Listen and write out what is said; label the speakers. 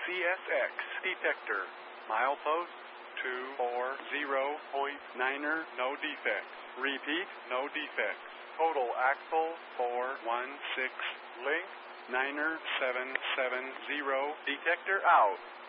Speaker 1: CSX detector. Milepost 240.9er, no defects. Repeat, no defects. Total axle 416. Link 9er 770. Detector out.